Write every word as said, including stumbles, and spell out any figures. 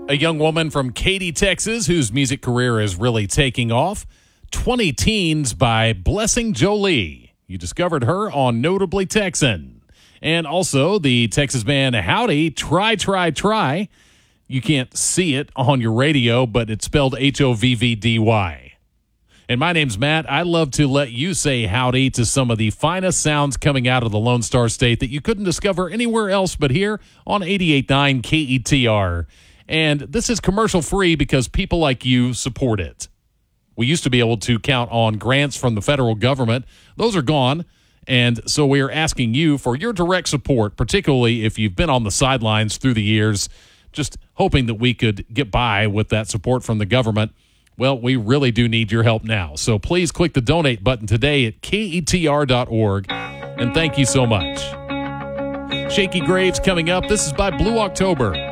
A young woman from Katy, Texas, whose music career is really taking off. twenty Teens by Blessing Jolie. You discovered her on Notably Texan. And also the Texas band Howdy, Try, Try, Try. You can't see it on your radio, but it's spelled H O V V D Y. And my name's Matt. I love to let you say howdy to some of the finest sounds coming out of the Lone Star State that you couldn't discover anywhere else but here on eighty-eight point nine K E T R. And this is commercial free because people like you support it. We used to be able to count on grants from the federal government. Those are gone. And so we are asking you for your direct support, particularly if you've been on the sidelines through the years, just hoping that we could get by with that support from the government. Well, we really do need your help now. So please click the donate button today at K E T R dot org. And thank you so much. Shaky Graves coming up. This is by Blue October.